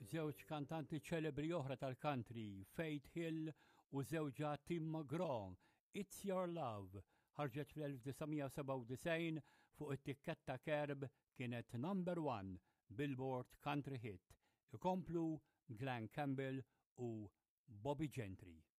Żewġ kantanti ċelebri oħra tal-country, Faith Hill u żewġa Tim McGraw, It's Your Love, ħarġet fl-1997 fuq it-tikketta Kerb kienet #1 Billboard Country Hit. Ikomplu Glenn Campbell u Bobby Gentry.